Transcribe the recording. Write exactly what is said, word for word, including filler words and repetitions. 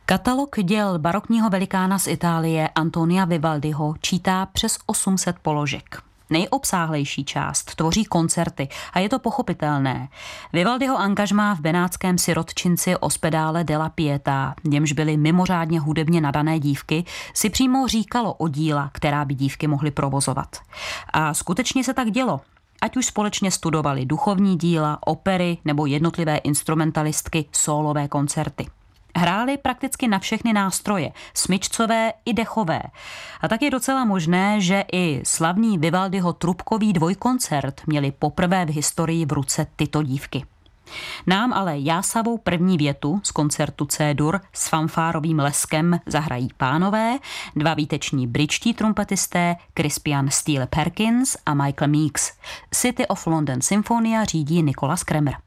Katalog děl barokního velikána z Itálie Antonia Vivaldiho čítá přes osm set položek. Nejobsáhlejší část tvoří koncerty a je to pochopitelné. Vivaldiho angažmá v benátském sirotčinci Ospedale della Pietà, v němž byly mimořádně hudebně nadané dívky, si přímo říkalo o díla, která by dívky mohly provozovat. A skutečně se tak dělo. Ať už společně studovali duchovní díla, opery nebo jednotlivé instrumentalistky sólové koncerty. Hráli prakticky na všechny nástroje, smyčcové i dechové. A tak je docela možné, že i slavný Vivaldiho trubkový dvojkoncert měli poprvé v historii v ruce tyto dívky. Nám ale jásavou první větu z koncertu C-dur s fanfárovým leskem zahrají pánové, dva výteční britští trumpetisté Crispian Steele Perkins a Michael Meeks. City of London Symphonia řídí Nicholas Kremer.